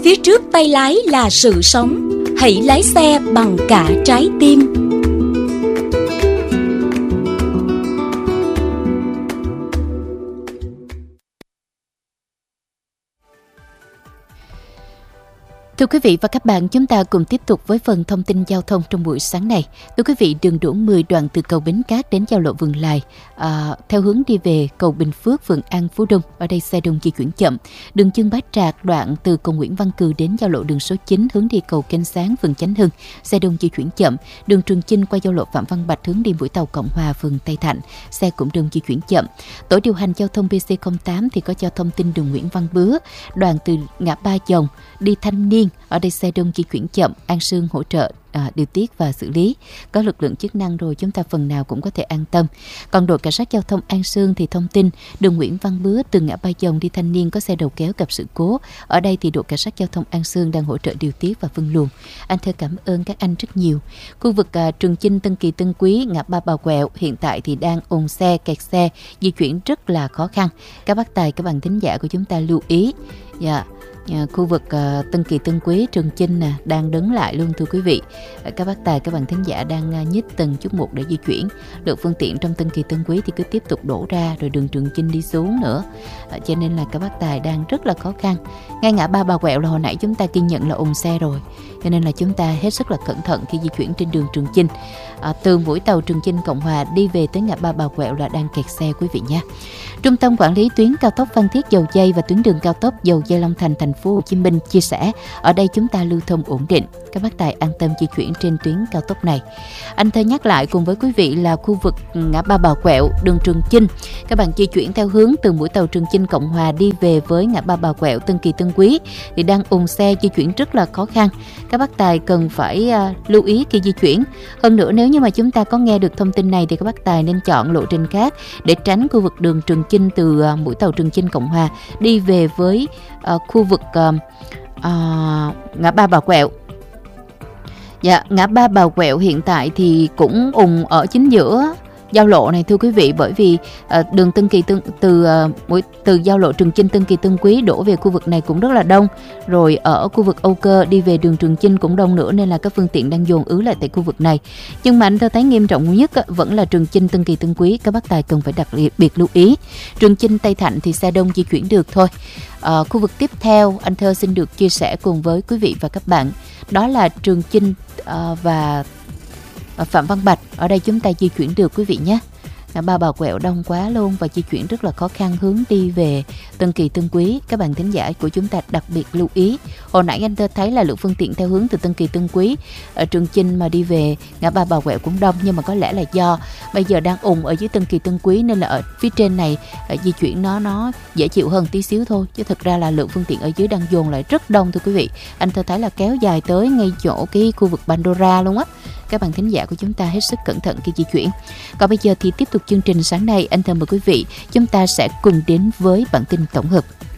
phía trước tay lái là sự sống. Hãy lái xe bằng cả trái tim. Thưa quý vị và các bạn, chúng ta cùng tiếp tục với phần thông tin giao thông trong buổi sáng này. Thưa quý vị, đường đỗ 10 đoạn từ cầu Bến Cát đến giao lộ Vườn Lài theo hướng đi về cầu Bình Phước, phường An Phú Đông. Ở đây xe đông di chuyển chậm. Đường Chương Bá Trạc đoạn từ cầu Nguyễn Văn Cừ đến giao lộ đường số 9 hướng đi cầu Kênh Sáng, phường Chánh Hưng, xe đông di chuyển chậm. Đường Trường Chinh qua giao lộ Phạm Văn Bạch hướng đi Mũi Tàu Cộng Hòa, phường Tây Thạnh, xe cũng đông di chuyển chậm. Tổ điều hành giao thông BC08 thì có cho thông tin đường Nguyễn Văn Bứa đoạn từ ngã Ba Dòng đi Thanh Niên. Ở đây xe đông di chuyển chậm, An Sương hỗ trợ điều tiết và xử lý. Có lực lượng chức năng rồi, chúng ta phần nào cũng có thể an tâm. Còn đội cảnh sát giao thông An Sương thì thông tin đường Nguyễn Văn Bứa từ ngã Ba Dòng đi Thanh Niên có xe đầu kéo gặp sự cố. Ở đây thì đội cảnh sát giao thông An Sương đang hỗ trợ điều tiết và phân luồng. Anh thơ cảm ơn các anh rất nhiều. Khu vực Trường Chinh, Tân Kỳ, Tân Quý, ngã Ba Bà Quẹo hiện tại thì đang ùn xe, kẹt xe, di chuyển rất là khó khăn. Các bác tài, các bạn thính giả của chúng ta lưu ý. Khu vực Tân Kỳ, Tân Quý, Trường Chinh đang đứng lại luôn thưa quý vị. Các bác tài, các bạn thính giả đang nhích từng chút một để di chuyển. Lượng phương tiện trong Tân Kỳ, Tân Quý thì cứ tiếp tục đổ ra, rồi đường Trường Chinh đi xuống nữa. Cho nên là các bác tài đang rất là khó khăn. Ngay ngã Ba Bà Quẹo là hồi nãy chúng ta ghi nhận là ùn xe rồi. Cho nên là chúng ta hết sức là cẩn thận khi di chuyển trên đường Trường Chinh. Từ Mũi Tàu Trường Chinh Cộng Hòa đi về tới ngã Ba Bà Quẹo là đang kẹt xe quý vị nha. Trung tâm quản lý tuyến cao tốc Phan Thiết Dầu Giây và tuyến đường cao tốc Dầu Giây Long Thành thành phố Hồ Chí Minh chia sẻ, ở đây chúng ta lưu thông ổn định, các bác tài an tâm di chuyển trên tuyến cao tốc này. Anh thơ nhắc lại cùng với quý vị là khu vực ngã Ba Bà Quẹo, đường Trường Chinh, các bạn di chuyển theo hướng từ Mũi Tàu Trường Chinh Cộng Hòa đi về với ngã Ba Bà Quẹo, Tân Kỳ, Tân Quý thì đang ùn xe, di chuyển rất là khó khăn. Các bác tài cần phải lưu ý khi di chuyển. Hơn nữa, nếu như mà chúng ta có nghe được thông tin này thì các bác tài nên chọn lộ trình khác để tránh khu vực đường Trường Chinh từ Mũi Tàu Trường Chinh Cộng Hòa đi về với khu vực ngã Ba Bà Quẹo. Ngã Ba Bà Quẹo hiện tại thì cũng ùn ở chính giữa giao lộ này thưa quý vị, bởi vì đường Tân Kỳ từ giao lộ Trường Chinh, Tân Kỳ, Tân Quý đổ về khu vực này cũng rất là đông. Rồi ở khu vực Âu Cơ đi về đường Trường Chinh cũng đông nữa, nên là các phương tiện đang dồn ứ lại tại khu vực này. Nhưng mà anh thấy nghiêm trọng nhất vẫn là Trường Chinh, Tân Kỳ, Tân Quý, các bác tài cần phải đặc biệt lưu ý. Trường Chinh, Tây Thạnh thì xe đông di chuyển được thôi. Khu vực tiếp theo anh thơ xin được chia sẻ cùng với quý vị và các bạn, đó là Trường Chinh và Phạm Văn Bạch. Ở đây chúng ta di chuyển được quý vị nhé. Ngã Ba Bà Quẹo đông quá luôn và di chuyển rất là khó khăn hướng đi về Tân Kỳ, Tân Quý. Các bạn thính giả của chúng ta đặc biệt lưu ý. Hồi nãy anh thấy là lượng phương tiện theo hướng từ Tân Kỳ, Tân Quý ở Trường Chinh mà đi về ngã Ba Bà Quẹo cũng đông, nhưng mà có lẽ là do bây giờ đang ùn ở dưới Tân Kỳ, Tân Quý nên là ở phía trên này di chuyển nó dễ chịu hơn tí xíu thôi, chứ thực ra là lượng phương tiện ở dưới đang dồn lại rất đông thưa quý vị. Anh thấy là kéo dài tới ngay chỗ cái khu vực Pandora luôn á. Các bạn thính giả của chúng ta hết sức cẩn thận khi di chuyển. Còn bây giờ thì tiếp tục chương trình sáng nay, anh mời quý vị chúng ta sẽ cùng đến với bản tin tổng hợp.